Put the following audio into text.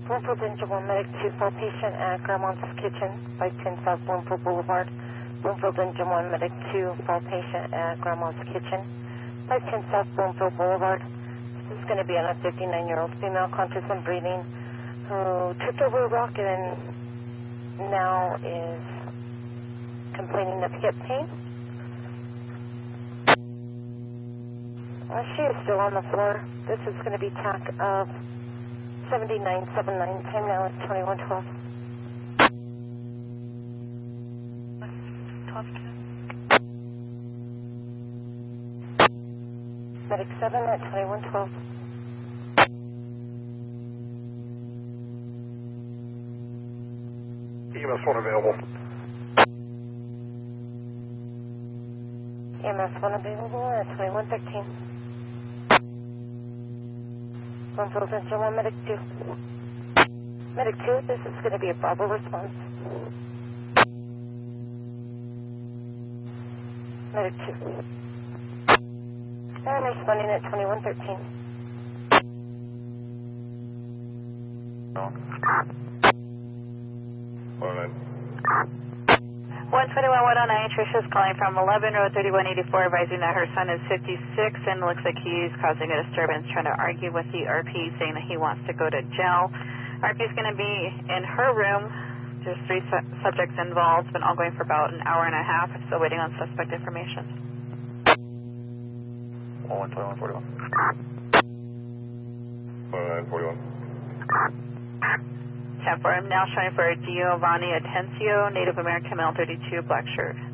Bloomfield Engine 1 Medic 2 for patient at Grandma's Kitchen, 510 South Bloomfield Boulevard. Bloomfield Engine 1 Medic 2 for patient at Grandma's Kitchen, 510 South Bloomfield Boulevard. This is going to be on a 59-year-old female conscious and breathing who tripped over a rock and now is complaining of hip pain. She is still on the floor. This is going to be TAC of 7979. Time now is 2112. 12. Medic 7 at 2112. EMS 1 available. EMS 1 available at 2113. Bloomfield Engine 1 Medic 2. Medic 2, this is going to be a Bravo response. Medic 2. And responding at 2113. No. 121-109, Tricia is calling from 11 Road 3184, advising that her son is 56 and looks like he's causing a disturbance, trying to argue with the RP, saying that he wants to go to jail. RP is going to be in her room. There's 3 subjects involved. It's been all going for about an hour and a half. Still waiting on suspect information. 121-41. 109-41. 10-4, I'm now showing for Giovanni Atencio, Native American male, 32, black shirt.